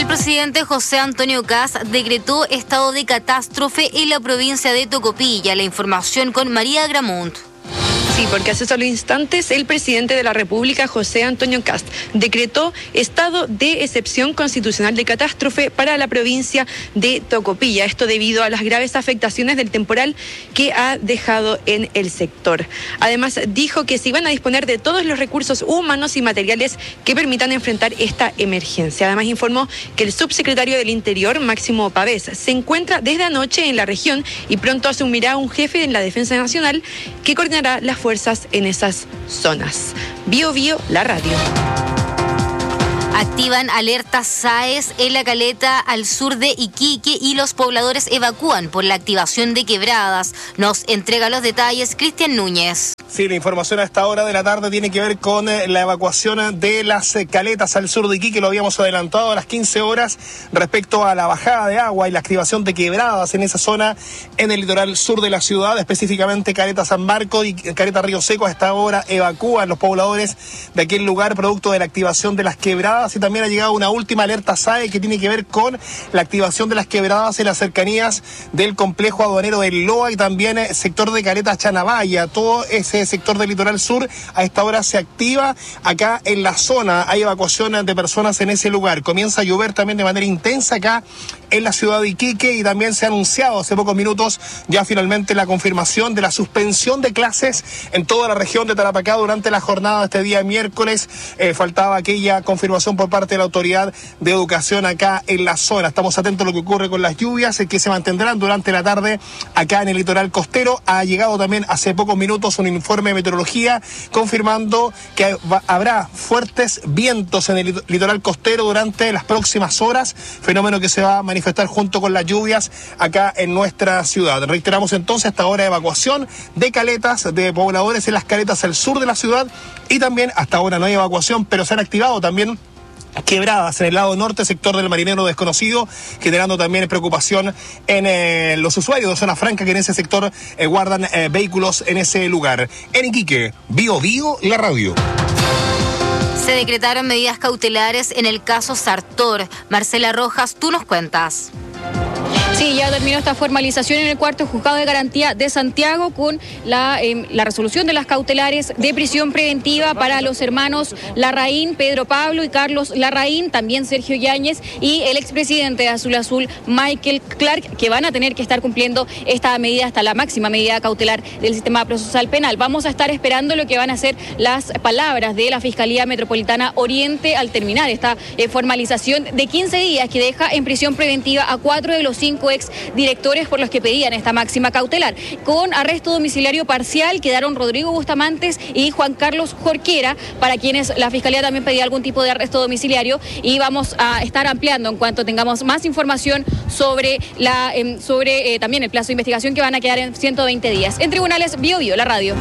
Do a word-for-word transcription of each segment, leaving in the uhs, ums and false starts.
El presidente José Antonio Kast decretó estado de catástrofe en la provincia de Tocopilla. La información con María Gramunt. Sí, porque hace solo instantes el presidente de la República, José Antonio Kast, decretó estado de excepción constitucional de catástrofe para la provincia de Tocopilla. Esto debido a las graves afectaciones del temporal que ha dejado en el sector. Además, dijo que se iban a disponer de todos los recursos humanos y materiales que permitan enfrentar esta emergencia. Además, informó que el subsecretario del Interior, Máximo Pavés, se encuentra desde anoche en la región y pronto asumirá un jefe en la Defensa Nacional que coordinará las fuerzas en esas zonas. Bio Bio, la radio. Activan alertas S A E S en la caleta al sur de Iquique y los pobladores evacúan por la activación de quebradas. Nos entrega los detalles Cristian Núñez. Sí, la información a esta hora de la tarde tiene que ver con eh, la evacuación de las eh, caletas al sur de Iquique. Lo habíamos adelantado a las quince horas respecto a la bajada de agua y la activación de quebradas en esa zona en el litoral sur de la ciudad, específicamente Caleta San Marcos y Caleta Río Seco. A esta hora evacúan los pobladores de aquel lugar producto de la activación de las quebradas, y también ha llegado una última alerta S A E que tiene que ver con la activación de las quebradas en las cercanías del complejo aduanero del Loa y también el sector de Caleta Chanabaya. Todo ese sector del litoral sur a esta hora se activa acá en la zona. Hay evacuación de personas en ese lugar. Comienza a llover también de manera intensa acá en la ciudad de Iquique y también se ha anunciado hace pocos minutos ya finalmente la confirmación de la suspensión de clases en toda la región de Tarapacá durante la jornada de este día miércoles. Eh, faltaba aquella confirmación por parte de la autoridad de educación acá en la zona. Estamos atentos a lo que ocurre con las lluvias que se mantendrán durante la tarde acá en el litoral costero. Ha llegado también hace pocos minutos un informe de meteorología confirmando que va, habrá fuertes vientos en el litoral costero durante las próximas horas, fenómeno que se va a manifestar junto con las lluvias acá en nuestra ciudad. Reiteramos entonces hasta ahora evacuación de caletas, de pobladores en las caletas al sur de la ciudad, y también hasta ahora no hay evacuación, pero se han activado también quebradas en el lado norte, sector del Marinero Desconocido, generando también preocupación en eh, los usuarios de Zona Franca que en ese sector eh, guardan eh, vehículos en ese lugar. En Iquique, Bio Bio, la radio. Se decretaron medidas cautelares en el caso Sartor. Marcela Rojas, tú nos cuentas. Sí, ya terminó esta formalización en el cuarto juzgado de garantía de Santiago con la, eh, la resolución de las cautelares de prisión preventiva para los hermanos Larraín, Pedro Pablo y Carlos Larraín, también Sergio Yáñez y el expresidente de Azul Azul, Michael Clark, que van a tener que estar cumpliendo esta medida hasta la máxima medida cautelar del sistema procesal penal. Vamos a estar esperando lo que van a ser las palabras de la Fiscalía Metropolitana Oriente al terminar esta eh, formalización de quince días que deja en prisión preventiva a cuatro de los cinco ex directores por los que pedían esta máxima cautelar. Con arresto domiciliario parcial quedaron Rodrigo Bustamantes y Juan Carlos Jorquera, para quienes la Fiscalía también pedía algún tipo de arresto domiciliario, y vamos a estar ampliando en cuanto tengamos más información sobre la eh, sobre eh, también el plazo de investigación, que van a quedar en ciento veinte días. En tribunales, Bio Bio, la radio.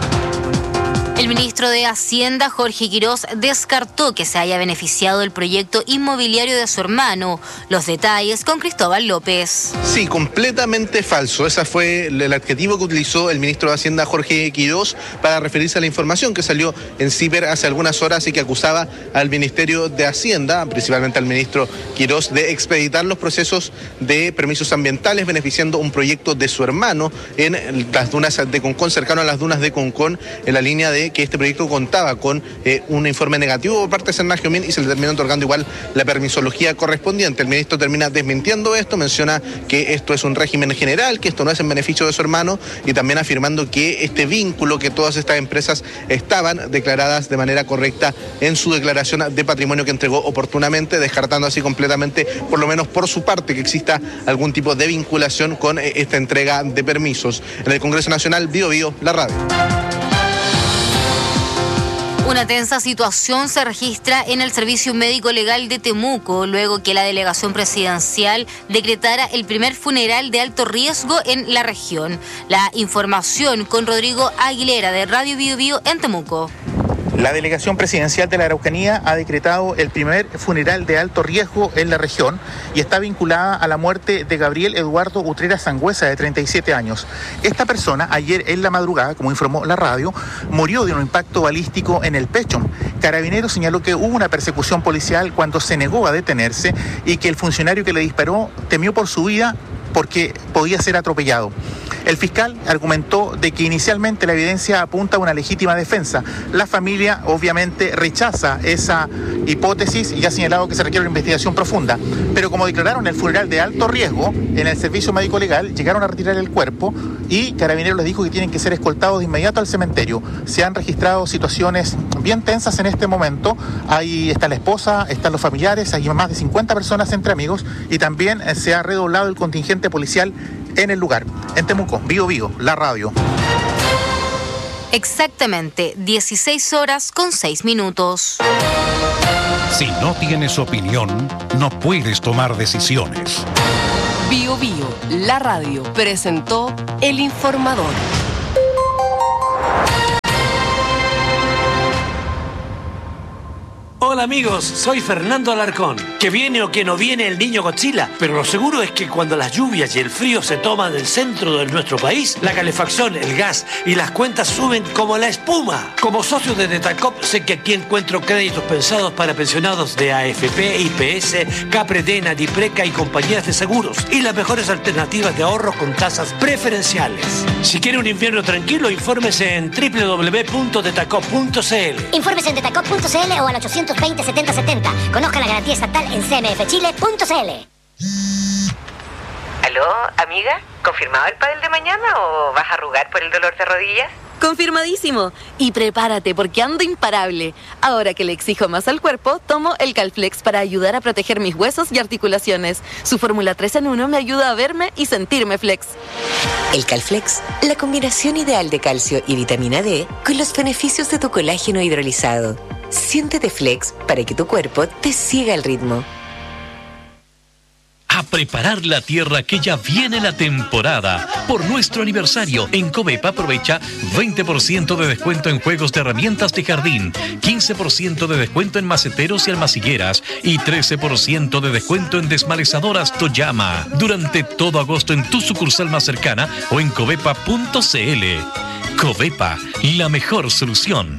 El ministro de Hacienda, Jorge Quirós, descartó que se haya beneficiado el proyecto inmobiliario de su hermano. Los detalles con Cristóbal López. Sí, completamente falso. Ese fue el adjetivo que utilizó el ministro de Hacienda, Jorge Quirós, para referirse a la información que salió en CIPER hace algunas horas y que acusaba al Ministerio de Hacienda, principalmente al ministro Quirós, de expeditar los procesos de permisos ambientales beneficiando un proyecto de su hermano en las dunas de Concón, cercano a las dunas de Concón, en la línea de que este proyecto contaba con eh, un informe negativo por parte de Sernagiomín y se le terminó otorgando igual la permisología correspondiente. El ministro termina desmintiendo esto, menciona que esto es un régimen general, que esto no es en beneficio de su hermano, y también afirmando que este vínculo, que todas estas empresas estaban declaradas de manera correcta en su declaración de patrimonio que entregó oportunamente, descartando así completamente, por lo menos por su parte, que exista algún tipo de vinculación con eh, esta entrega de permisos. En el Congreso Nacional, Bio Bio, la radio. Una tensa situación se registra en el Servicio Médico Legal de Temuco, luego que la delegación presidencial decretara el primer funeral de alto riesgo en la región. La información con Rodrigo Aguilera de Radio Bio Bio en Temuco. La delegación presidencial de la Araucanía ha decretado el primer funeral de alto riesgo en la región y está vinculada a la muerte de Gabriel Eduardo Utrera Sangüesa, de treinta y siete años. Esta persona, ayer en la madrugada, como informó la radio, murió de un impacto balístico en el pecho. Carabineros señaló que hubo una persecución policial cuando se negó a detenerse y que el funcionario que le disparó temió por su vida porque podía ser atropellado. El fiscal argumentó de que inicialmente la evidencia apunta a una legítima defensa. La familia obviamente rechaza esa hipótesis y ha señalado que se requiere una investigación profunda. Pero como declararon el funeral de alto riesgo, en el servicio médico legal llegaron a retirar el cuerpo y Carabineros les dijo que tienen que ser escoltados de inmediato al cementerio. Se han registrado situaciones bien tensas en este momento. Ahí está la esposa, están los familiares, hay más de cincuenta personas entre amigos y también se ha redoblado el contingente policial en el lugar. En Temuco, Bío Bío, la radio. Exactamente, dieciséis horas con seis minutos. Si no tienes opinión, no puedes tomar decisiones. Bío Bío, la radio, presentó El Informador. Hola amigos, soy Fernando Alarcón. Que viene o que no viene el niño Godzilla, pero lo seguro es que cuando las lluvias y el frío se toman el centro de nuestro país, la calefacción, el gas y las cuentas suben como la espuma. Como socio de Detacop sé que aquí encuentro créditos pensados para pensionados de A F P, I P S, Capredena, Dipreca y compañías de seguros y las mejores alternativas de ahorro con tasas preferenciales. Si quiere un invierno tranquilo, infórmese en doble u doble u doble u punto detacop punto c l. Infórmese en detacop punto c l o al ochocientos veinte setenta setenta. Conozca la garantía estatal en c m f chile punto c l. ¿Aló, amiga? ¿Confirmado el pádel de mañana o vas a arrugar por el dolor de rodillas? Confirmadísimo. Y prepárate porque ando imparable. Ahora que le exijo más al cuerpo, tomo el Calflex para ayudar a proteger mis huesos y articulaciones. Su fórmula tres en uno me ayuda a verme y sentirme flex. El Calflex, la combinación ideal de calcio y vitamina D con los beneficios de tu colágeno hidrolizado. Siéntete flex para que tu cuerpo te siga el ritmo. A preparar la tierra que ya viene la temporada. Por nuestro aniversario, en Covepa aprovecha veinte por ciento de descuento en juegos de herramientas de jardín, quince por ciento de descuento en maceteros y almacigueras y trece por ciento de descuento en desmalezadoras Toyama. Durante todo agosto en tu sucursal más cercana o en covepa punto c l. Covepa, la mejor solución.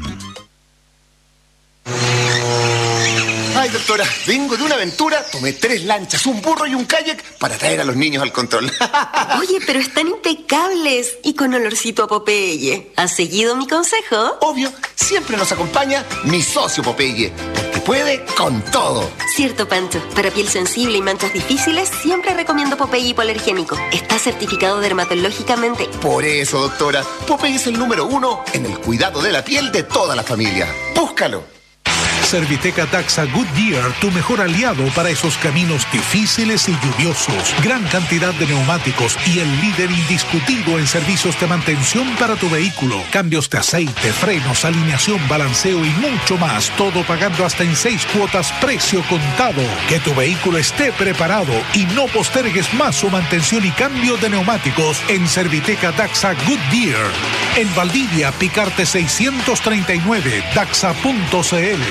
Ay, doctora, vengo de una aventura, tomé tres lanchas, un burro y un kayak para traer a los niños al control. Oye, pero están impecables y con olorcito a Popeye. ¿Has seguido mi consejo? Obvio, siempre nos acompaña mi socio Popeye, porque puede con todo. Cierto, Pancho. Para piel sensible y manchas difíciles, siempre recomiendo Popeye hipoalergénico. Está certificado dermatológicamente. Por eso, doctora, Popeye es el número uno en el cuidado de la piel de toda la familia. ¡Búscalo! Serviteca Taxa Goodyear, tu mejor aliado para esos caminos difíciles y lluviosos. Gran cantidad de neumáticos y el líder indiscutido en servicios de mantención para tu vehículo. Cambios de aceite, frenos, alineación, balanceo y mucho más. Todo pagando hasta en seis cuotas, precio contado. Que tu vehículo esté preparado y no postergues más su mantención y cambio de neumáticos en Serviteca Taxa Goodyear. En Valdivia, Picarte seiscientos treinta y nueve, daxa punto c l.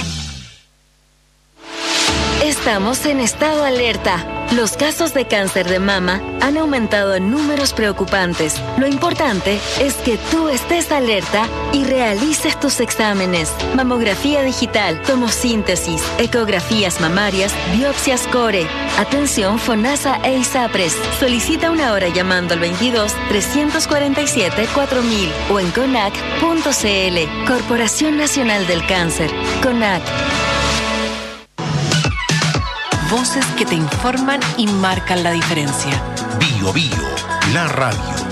Estamos en estado alerta. Los casos de cáncer de mama han aumentado en números preocupantes. Lo importante es que tú estés alerta y realices tus exámenes. Mamografía digital, tomosíntesis, ecografías mamarias, biopsias core. Atención FONASA e ISAPRES. Solicita una hora llamando al veintidós, trescientos cuarenta y siete, cuatro mil o en conac punto c l. Corporación Nacional del Cáncer. CONAC. Voces que te informan y marcan la diferencia. Bío Bío, la radio.